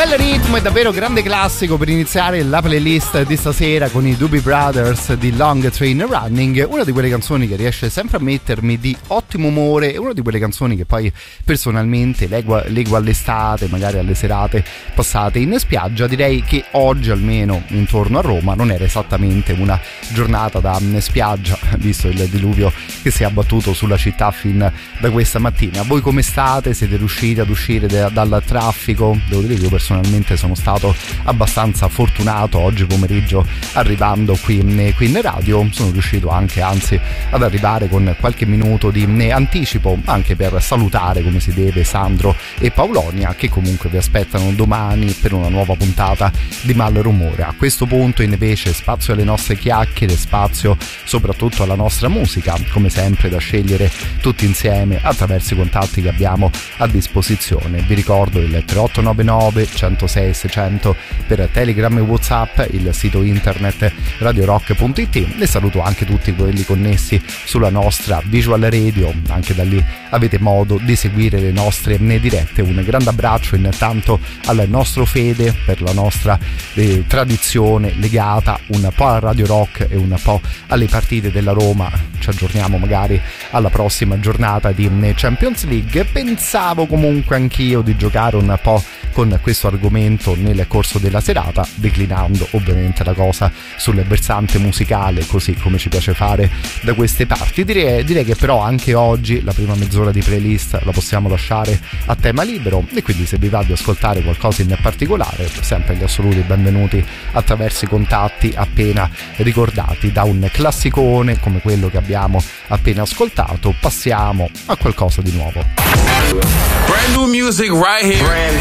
Bel ritmo e davvero grande classico per iniziare la playlist di stasera con i Doobie Brothers di Long Train Running, una di quelle canzoni che riesce sempre a mettermi di ottimo umore e una di quelle canzoni che poi personalmente leggo all'estate, magari alle serate passate in spiaggia. Direi che oggi, almeno intorno a Roma, non era esattamente una giornata da spiaggia, visto il diluvio che si è abbattuto sulla città fin da questa mattina. Voi come state? Siete riusciti ad uscire dal traffico? Devo dire che io personalmente sono stato abbastanza fortunato oggi pomeriggio arrivando qui in radio. Sono riuscito anche, anzi, ad arrivare con qualche minuto di anticipo, anche per salutare come si deve Sandro e Paolonia, che comunque vi aspettano domani per una nuova puntata di Malrumore. A questo punto invece spazio alle nostre chiacchiere, spazio soprattutto alla nostra musica, come sempre da scegliere tutti insieme attraverso i contatti che abbiamo a disposizione. Vi ricordo il 3899 106 600 per Telegram e WhatsApp, il sito internet radiorock.it, e saluto anche tutti quelli connessi sulla nostra Visual Radio, anche da lì avete modo di seguire le nostre dirette. Un grande abbraccio intanto al nostro Fede per la nostra tradizione legata un po' a Radio Rock e un po' alle partite della Roma. Ci aggiorniamo magari alla prossima giornata di Champions League. Pensavo comunque anch'io di giocare un po' con questo argomento nel corso della serata, declinando ovviamente la cosa sul versante musicale, così come ci piace fare da queste parti. Direi che però anche oggi la prima mezz'ora di playlist la possiamo lasciare a tema libero, e quindi se vi va di ascoltare qualcosa in particolare, sempre gli assoluti benvenuti attraverso i contatti appena ricordati. Da un classicone come quello che abbiamo appena ascoltato passiamo a qualcosa di nuovo. Brand new music right here.